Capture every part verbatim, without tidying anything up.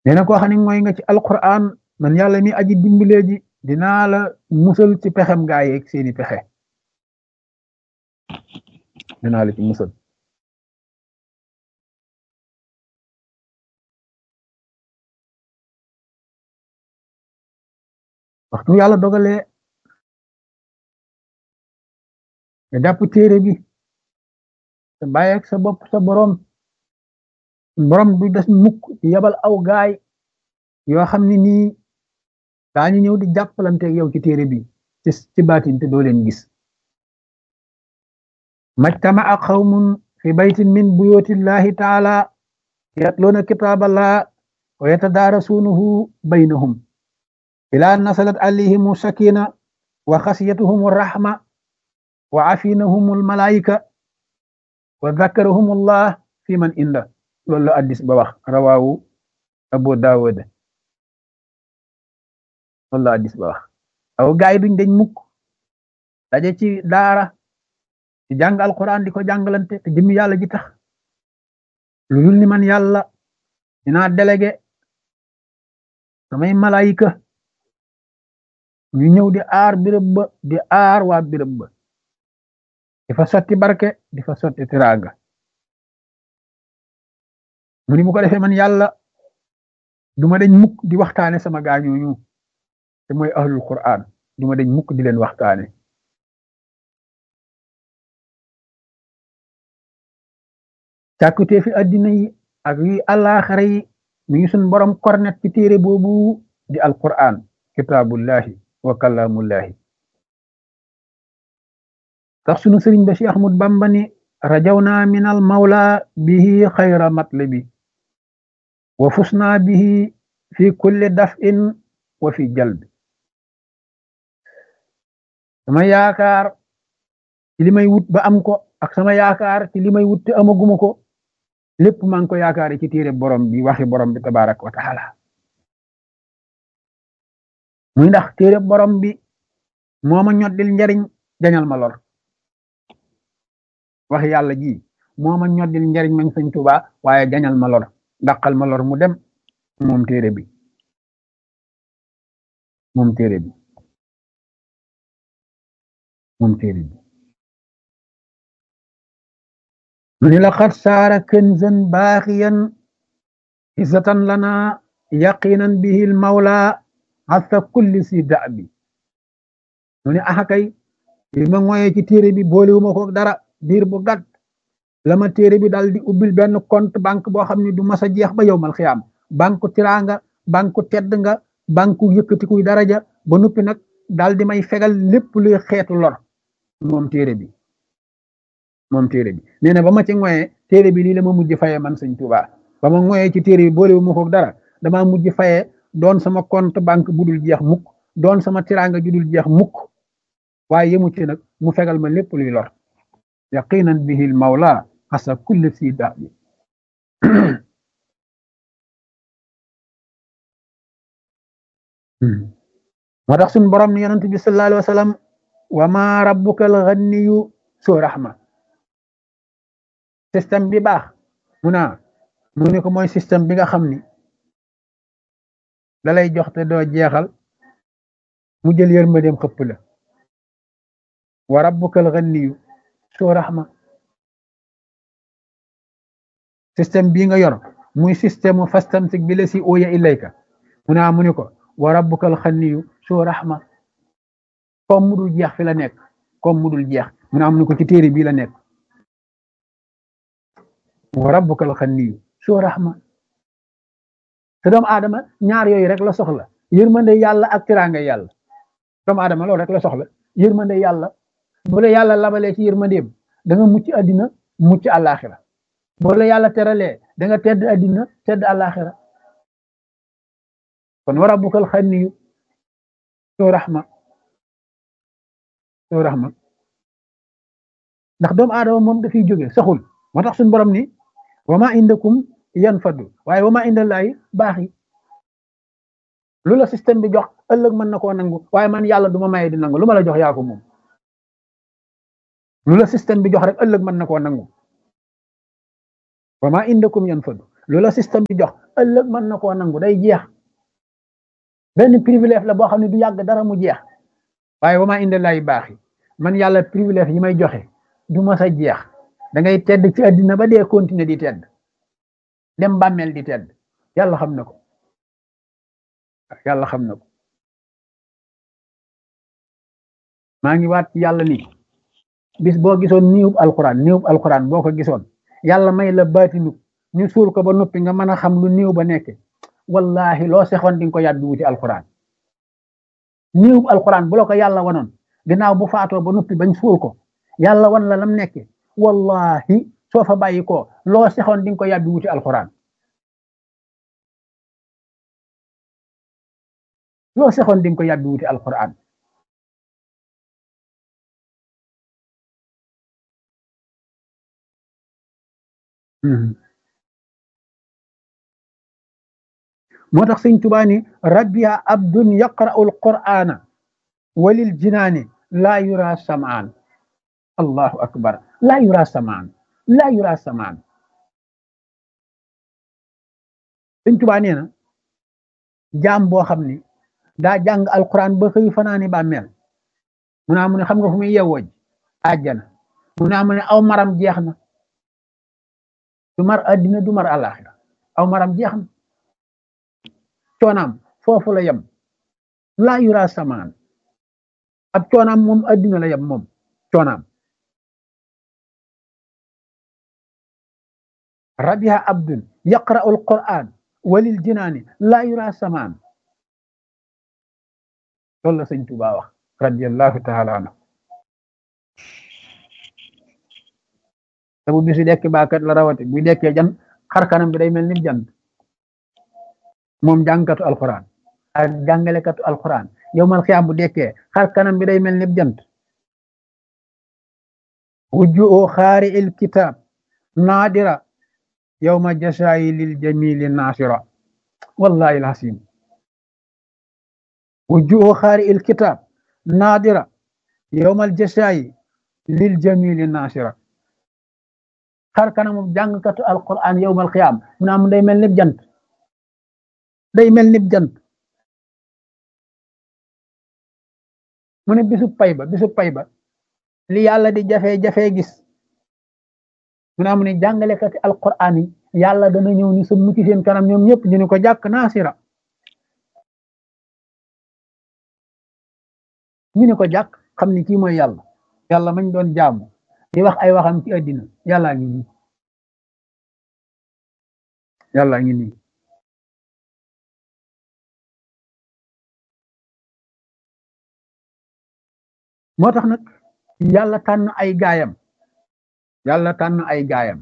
nee na koo xam ne mooy nga ci alquran man yàlla mi aji dimbalee ji dinaa la musal ci pexem gaa yeeg seeni pexe dinaa la ci musal waxtu yàlla dogalee nga jàpp téere bi te bàyyi ak sa bopp sa borom borom du des mukk di yabal aw gaay yoo xam ne nii daañu ñëw di jàppalanteeg yow ci téere bi ci ci baatin te doo leen gis majtama'a qawmun fi baytin min buyutillahi taala yatluuna kitaaballah wa yatadaarasuunahu baynahum ilaa nasalat alayhimu sakina wa xasiyatuhum rahma wa afinahum almalaika wa dhakarahum allah fi man inda loolu la addis ba wax rawaawu abu daawud loolu la addis ba wax aw gaay duñ dañ mukk daje ci daara ci jàng alquran di ko jàngalante te jëmmi yàlla ji tax lu dul ni man yàlla dinaa délégué samay malaayika ñu ñëw di aar birëb ba di aar waa birëb ba di fa sotti barke di fa sotti tiraanga mu ni mu ko defee man yàlla duma dañ mukk di waxtaane sama gaañooñu te mooy ahlul quran duma dañ mukk di leen waxtaane càkkutee fi addina yi ak yi àllaaxira yi mi ngi suñ borom kornet ci téere boobu di alquran kitaabullahi wa kalaamullahi tax sunu sëriñ ba Cheikh Ahmad Bamba ni rajawna min al mawla bihi xayra matlabi wa fusna bihi fi kulli daf'in wa fi jalbi sama yaakaar ci li may wut ba am ko ak sama yaakaar ci li may wut te amaguma ko lépp maa ngi ko yaakaare ci téere borom bi waxi borom bi tabaraka wa taala muy ndax téere borom bi moo ma ñoddil njariñ jañal ma lor wax yàlla ji moo ma ñoddil njariñ mañ Sëñ Tuubaa waaye jañal ma lor dàqal ma lor mu dem moom téere bi moom téere bi moom téere bi mu ni laqad saara kanzan baaxiyan izzatan lana yaqinan bihi al mawla hasa kulli si da'bi mu ni axakay li ma ngoyee ci téere bi boolewuma ko dara diir bu gàtt la ma téere bi daal di ubbil benn compte banque boo xam ne du mas a jeex ba yowmal xiyaam banque tiraanga banque tedd nga banque yëkkatikuy daraja ba noppi nag daal di may fegal lépp luy xeetu lor moom téere bi moom téere bi nee na ba ma ci ngoyee téere bi lii la ma mujj fayee man Sëñ Tuubaa ba ma ngoyee ci téere bi boolewuma ko dara dama mujj fayee doon sama compte banque bu dul jeex mukk doon sama tiraanga ju dul jeex mukk waaye yemu ci nag mu fegal ma lépp luy lor yaqinan bihi al mawla asa kulli si da bi moo tax suñ borom ni yonent bi sallallahu alayhi wa sallam wa ma rabbuka al ghaniyu su rahma système bi baax mu naa mu ne ko mooy système bi nga xam ni da lay jox te doo jeexal mu jël yërmandeem xëpp la wa rabbukal ghaniyu su rahma système bii nga yor muy système mu fastamsik bi la si uya ilayka mu naa mu ne ko wa rabbukal ghaniyu su rahma comme mu dul jeex fi la nekk comme mu dul jeex mu naa mu ne ko ci téere bii la nekk wa rabbukal ghaniyu su rahma te doomu aadama ñaar yooyu rek la soxla yërmande yàlla ak tiraanga yàlla doomu aadama loolu rek la soxla yërmande yàlla bu la yàlla labalee ci yërmandeem da nga mucc àddina mucc àllaaxira bu la yàlla teralee da nga tedd àddina tedd àllaaxira kon wa rabbukal ghaniyu su rahma su rahma ndax doomu aadama moom dafiy jóge saxul moo tax suñu borom ni wa ma indakum yanfadu waaye wa ma indallahi baax yi lu la système bi jox ëllëg mën na koo nangu waaye man yàlla du ma maye di nangu lu ma la jox yaa ko moom lu la système bi jox rek ëllëg mën na koo nangu wa ma indakum yanfadu lu la système bi jox ëllëg mën na koo nangu day jeex benn privilège la boo xam ne du yàgg dara mu jeex waaye wa maa inda laahi baax yi man yàlla privilège yi may joxe du ma sa jeex da ngay tedd ci àddina ba dee continuer di tedd dem bàmmeel di tedd yàlla xam na ko yàlla xam na ko maa ngi waat ci yàlla ni bis boo gisoon niwub alquran niwub alquran boo ko gisoon yàlla may la baatinu ñu suul ko ba noppi nga mën a xam lu niw ba nekk wallahi loo sexoon di nga ko yàddu wuti alquran niwub alquran bu la ko yàlla wanoon ginnaaw bu faatoo ba noppi bañ suul ko yàlla wan la lam nekke wallahi soo fa bàyyi ko loo sexoon di nga ko yàddu wuti alquran loo sexoon di nga ko yàddu wuti alquran moo tax sëñ Tuubaa ni rabbiya abdun yaqra'u alqur'ana walil jinaani laa yura samaan allahu akbar laa yura samaan laa yura samaan sëñ Tuubaa nee na jaam boo xam ni daa jàng alquran ba xëy fanaani bàmmeel mu naa mu ne xam nga fu muy yewwooj àjjana mu naa mu ne aw maram jeex na du mar addina du mar àllaaxira aw maram jeex na coonaam foofu la yem laa yura samaan ab coonaam moom addina la yem moom coonaam rabiha abdun yaqra'u alquran walil jinaani laa yura samaan loolu la sëñ Tuubaa wax radiyallahu taala anhu te bu bisu dekk baakat la rawati buy dekkee jan xar kanam bi day mel ni jant moom jàngkatu alquran ak jàngalekatu alquran yowmal xiyaam bu dekkee xar kanam bi day mel ni jant wujjuhu xaari il kitab naadira yowma jasaayi lil jamili naasira wallahi alhasim wujjuhu xaari il kitab naadira yowmal jasaayi lil jamili naasira xar kanam jàngkatu alquran yowmal xiyaam mu naa mu day mel ni jant day mel ni jant mu ne bisu pay ba bisu pay ba li yàlla di jafe-jafe gis mu naa mu ne jàngalekati alquran yi yàlla dana ñëw ni sa mucc seen kanam ñoom ñëpp ñu ne ko jàkk naasira ñu ne ko jàkk xam ni kii mooy yàlla yàlla mañ doon jaamu di wax ay waxam ci àddina yàllaa ngi nii yàllaa ngi nii moo tax nag yàlla tànn ay gaayam yàlla tànn ay gaayam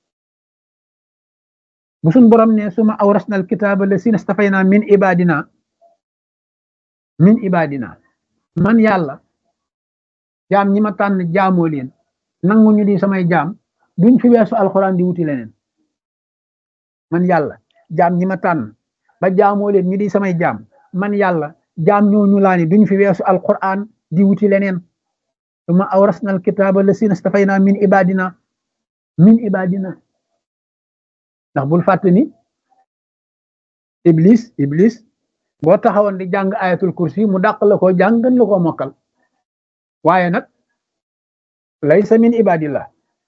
bu suñ borom ne suma awrasna alkitaaba lasina stafayna min ibadina min ibadina man yàlla jaam ñi ma tànn jaamoo leen nangu ñu di samay jaam duñ fi weesu alxuraan di wuti leneen man yàlla jaam ñi ma tànn ba jaamoo leen ñu di samay jaam man yàlla jaam ñooñu laa ni duñ fi weesu alxuraan di wuti leneen suma awrasna alkitaaba lasina stafayna min ibadina min ibadina ndax bul fàtte ni iblis iblis boo taxawoon di jàng ayatul kursi mu dàq la ko jàng gën la ko mokkal waaye nag laysa min ibadillah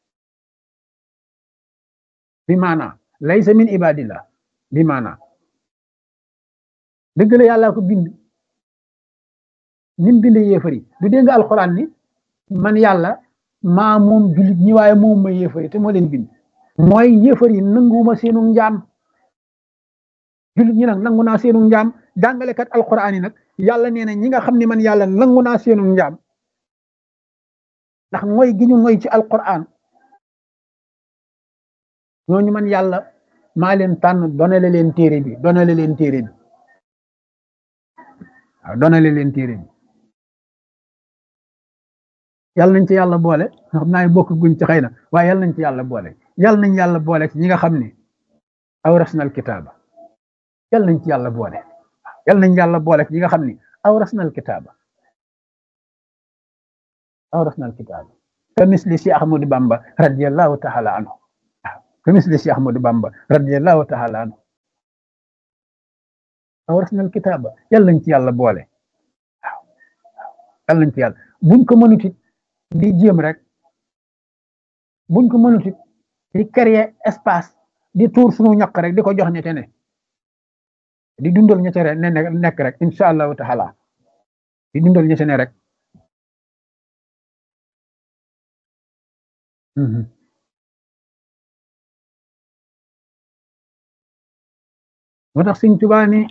bi maana laysa min ibadillah bi maana dëgg la yàlla ko bind nim bind yéefari du dégg nga alxuraan ni man yàlla maa moom jullit ñi waaye moom ma yéefari te moo leen bind mooy yéefari nanguwuma seenu njaam jullit ñi nag nangu naa seenu njaam jàngalekat alxuraan yi nag yàlla nee na ñi nga xam ne man yàlla nangu naa seenu njaam ndax mooy gi ñu mooy ci alquran ñooñu man yàlla maa leen tànn donale leen téere bi donale leen téere bi waaw donale leen téere bi yàlla nañ ci yàlla boole xam naa bokk guñ ci xëy na waaye yàlla nañ ci yàlla boole yàlla nañ yàlla boole ci ñi nga xam ne awrasnal kitaaba yàlla nañ ci yàlla boole yàlla nañ yàlla boole ci ñi nga xam ne awrasnal kitaaba awrasna alkitaab ka misli si Ahmadu Bamba radiyallahu taala anhu ka misli si Ahmadu Bamba radiyallahu taala anhu awrasna al kitaaba yàlla nañ ci yàlla boole waaw yàlla nañ ci yàlla buñ ko mënut it di jéem rek buñ ko mënut it di créer espace di tuur suñu ñaq rek di ko jox ñete ne di dundal ñete ne nekk rek incha allahu taala di dundal ñete ne rek moo tax Sëñ Tuubaa ni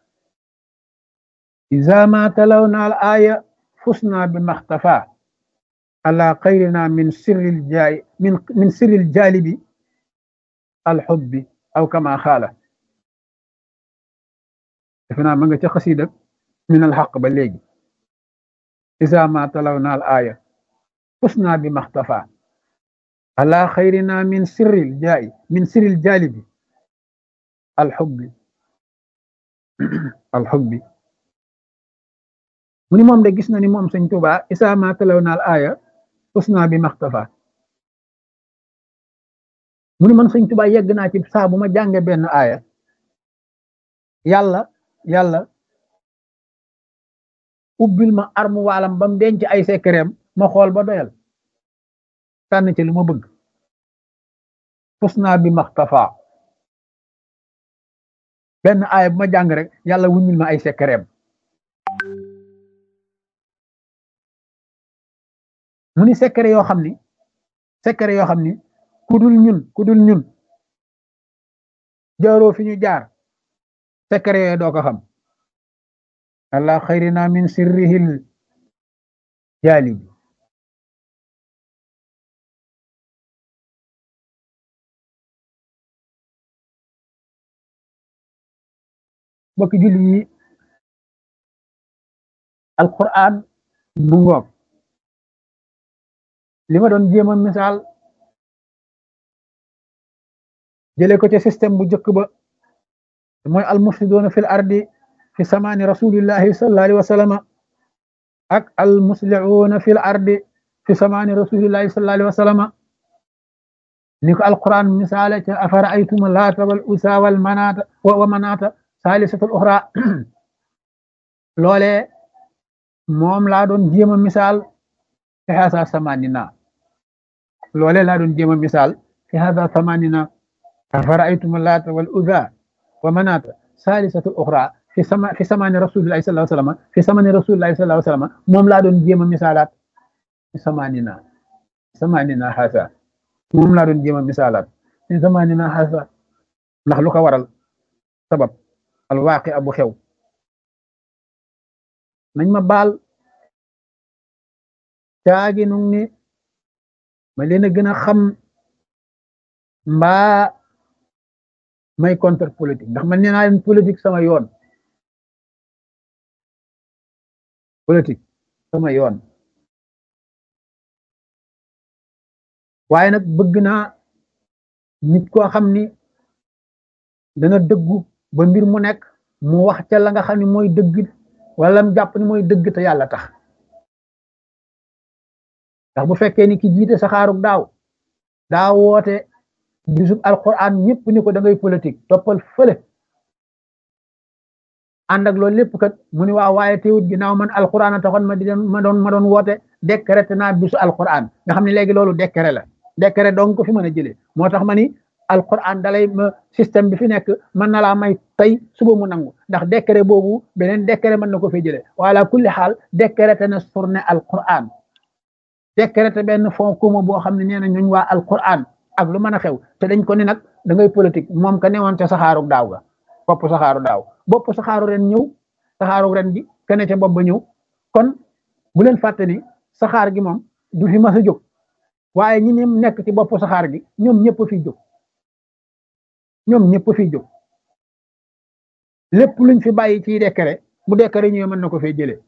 iza ma talawna al aya fusna bi maxtafa ala xayrina min sirril jaay min min sirril jaalibi alxubbi aw kama xaala defe naa ma nga ca xasida min alxaq ba léegi iza ma talawna al aya fusna bi maxtafa ala xayrina min sirril jaay min sirril jaalibi alxubbi alxubbi mu ni moom de gis na ni moom Sëñ Tuubaa isa ma talaw naal aaya usna bi maxtafa mu ni man Sëñ Tuubaa yegg naa ci saa bu ma jànge benn aaya yàlla yàlla ubbil ma armu waalam ba mu denc ay sekkereem ma xool ba doyal tànn ci lu ma bëgg usna bi maxtafa benn aaya bu ma jàng rek yàlla wuññil ma ay sekkereem mu ni secret yoo xam ni secret yoo xam ni ku dul ñun ku dul ñun jaaroo fi ñu jaar secret yooyu doo ko xam allah xayrina min sirrihil jaalibi bokki julli yi alquran bu ngoog li ma doon jéem a misaal jëlee ko ci système bu njëkk ba mooy almufsidoona fil ardi fi samaani rasulillahi sallallahu alayhi wa sallam ak almuslihuuna fil ardi fi samaani rasulillahi sallallahu alayhi wa sallam ni ko alquran misaale ca afara aytum laata wal usa wal manaata wa manaata saalisatul uxra loolee moom laa doon jéem a misaal fi haasa samanina loolee laa doon jéem a misaal fi haasa samanina afara'aytum laata wal uzza wa manaata saalisatul uxra fi sama fi samani rasulillahi sallallahu alayhi wa sallam fi samani rasulillahi sallallahu alayhi wa sallam moom laa doon jéem a misaalaat fi samanina samanina haasa moom laa doon jéem a misaalaat fi samanina haasa ndax lu ko waral sabab alwaaqi abu xew nañ ma baal caagi nu ni ma leen a gën a xam mbaa may contre politique ndax man nee naa leen politique sama yoon politique sama yoon waaye nag bëgg naa nit koo xam ni dana dëggu ba mbir mu nekk mu wax ca la nga xam ne mooy dëgg wala mu jàpp ni mooy dëgg te yàlla tax ndax bu fekkee ni ki jiite saxaarug daaw daa woote bisub alquran ñëpp ni ko da ngay politique toppal fële ànd ak loolu lépp kat mu ni waa waaye teewut ginnaaw man alquran a taxoon ma di ma doon ma doon woote décrété naa bisu alquran nga xam ne léegi loolu décret la décret donc ko fi mën a jëlee moo tax ma ni alquran dalay système bi fi nekk mën na laa may tey suba mu nangu ndax décret boobu beneen décret mën na ko fay jëlee wala kulli xaal décrété na surne alquran décrété benn fond commun boo xam ne nee na ñooñ waa alquran ak lu mën a xew te dañ ko ni nag da ngay politique moom ka newoon te saxaaru daaw ga bopp saxaaru daaw bopp saxaaru ren ñëw saxaaru ren gi kene ca bopp ba ñëw kon bu leen fàtte ni saxaar gi moom du fi mas a jóg waaye ñi ne nekk ci bopp saxaar gi ñoom ñëpp fi jóg ñoom ñëpp fi jóg lépp luñ fi bàyyi ci décret bu décret ñëwee mën na ko fee jëlee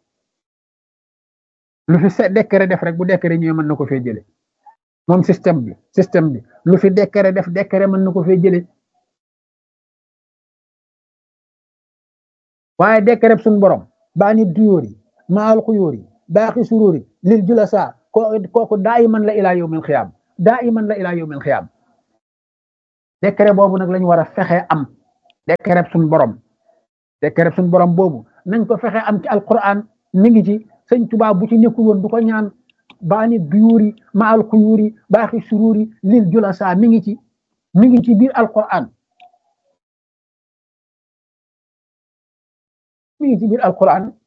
lu fi se décret def rek bu décret ñëwee mën na ko fee jëlee moom système bi système bi lu fi décret def décret mën na ko fee jëlee waaye décret suñu borom baa nit duyóor yi maal xuyóor yi baaxi suróor yi lil julasa ko kooku daa iman la ilaa yawmil xiyaam daa iman la ilaa yawmil xiyaam décret boobu nag lañu war a fexe am décret suñu borom secret suñu borom boobu nañ ko fexe am ci alquran mi ngi ci sëñ Tuubaa bu ci nekkul woon du ko ñaan baani duyuuri ma al xuyuuri baaxi suruuri lil julasa mi ngi ci mi ngi ci biir alquran mi ngi ci biir alquran